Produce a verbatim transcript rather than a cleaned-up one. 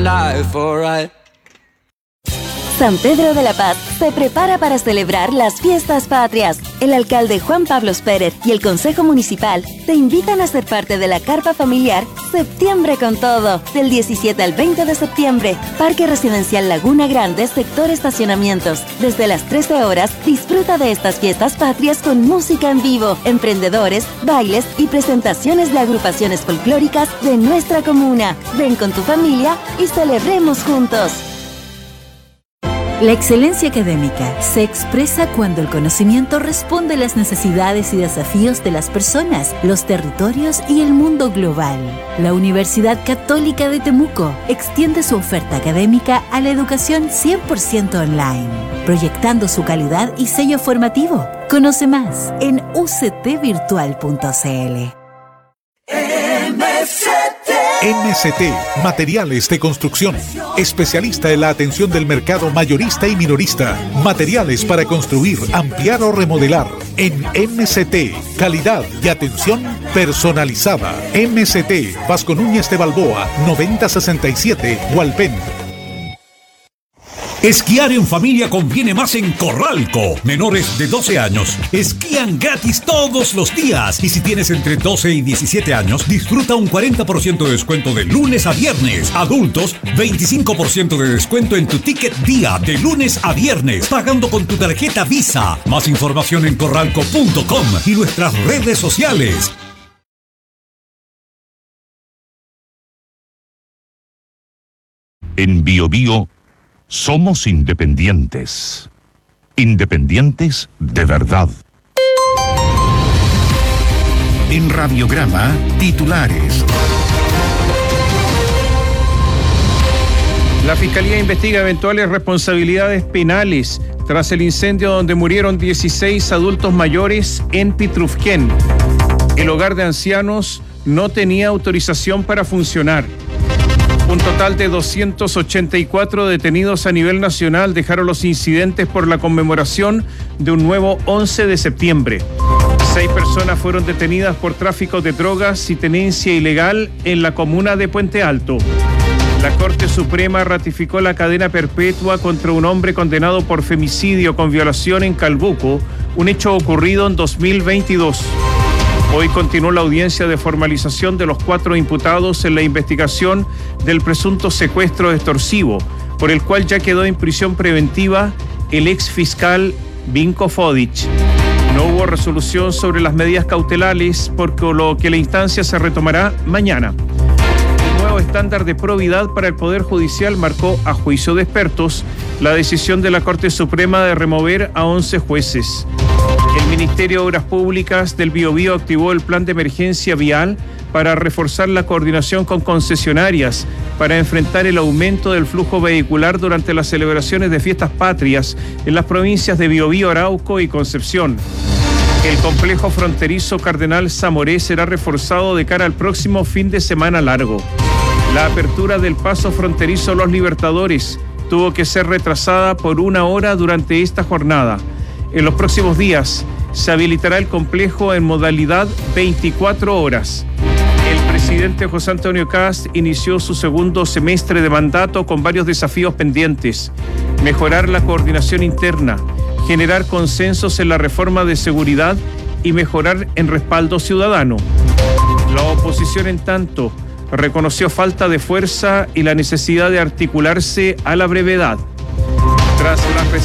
life, alright. San Pedro de la Paz se prepara para celebrar las fiestas patrias. El alcalde Juan Pablo Pérez y el Consejo Municipal te invitan a ser parte de la carpa familiar Septiembre con Todo, del diecisiete al veinte de septiembre. Parque Residencial Laguna Grande, sector estacionamientos. Desde las trece horas, disfruta de estas fiestas patrias con música en vivo, emprendedores, bailes y presentaciones de agrupaciones folclóricas de nuestra comuna. Ven con tu familia y celebremos juntos. La excelencia académica se expresa cuando el conocimiento responde a las necesidades y desafíos de las personas, los territorios y el mundo global. La Universidad Católica de Temuco extiende su oferta académica a la educación cien por ciento online, proyectando su calidad y sello formativo. Conoce más en u c t virtual punto c l. M S T, Materiales de Construcción. Especialista en la atención del mercado mayorista y minorista. Materiales para construir, ampliar o remodelar. En M S T, calidad y atención personalizada. M S T, Vasco Núñez de Balboa, noventa sesenta y siete, Hualpén. Esquiar en familia conviene más en Corralco. Menores de doce años esquían gratis todos los días. Y si tienes entre doce y diecisiete años, disfruta un cuarenta por ciento de descuento de lunes a viernes. Adultos, veinticinco por ciento de descuento en tu ticket día de lunes a viernes, pagando con tu tarjeta Visa. Más información en corralco punto com y nuestras redes sociales. En Bio Bio somos independientes. Independientes de verdad. En Radiograma, titulares. La Fiscalía investiga eventuales responsabilidades penales tras el incendio donde murieron dieciséis adultos mayores en Pitrufquén. El hogar de ancianos no tenía autorización para funcionar. Un total de doscientos ochenta y cuatro detenidos a nivel nacional dejaron los incidentes por la conmemoración de un nuevo once de septiembre. Seis personas fueron detenidas por tráfico de drogas y tenencia ilegal en la comuna de Puente Alto. La Corte Suprema ratificó la cadena perpetua contra un hombre condenado por femicidio con violación en Calbuco, un hecho ocurrido en dos mil veintidós. Hoy continuó la audiencia de formalización de los cuatro imputados en la investigación del presunto secuestro extorsivo, por el cual ya quedó en prisión preventiva el ex fiscal Vinko Fodic. No hubo resolución sobre las medidas cautelares, por lo que la instancia se retomará mañana. El nuevo estándar de probidad para el Poder Judicial marcó, a juicio de expertos, la decisión de la Corte Suprema de remover a once jueces. El Ministerio de Obras Públicas del Biobío activó el plan de emergencia vial para reforzar la coordinación con concesionarias para enfrentar el aumento del flujo vehicular durante las celebraciones de fiestas patrias en las provincias de Biobío, Arauco y Concepción. El complejo fronterizo Cardenal Zamoré será reforzado de cara al próximo fin de semana largo. La apertura del paso fronterizo Los Libertadores tuvo que ser retrasada por una hora durante esta jornada. En los próximos días se habilitará el complejo en modalidad veinticuatro horas. El presidente José Antonio Kast inició su segundo semestre de mandato con varios desafíos pendientes: mejorar la coordinación interna, generar consensos en la reforma de seguridad y mejorar en respaldo ciudadano. La oposición, en tanto, reconoció falta de fuerza y la necesidad de articularse a la brevedad. Tras la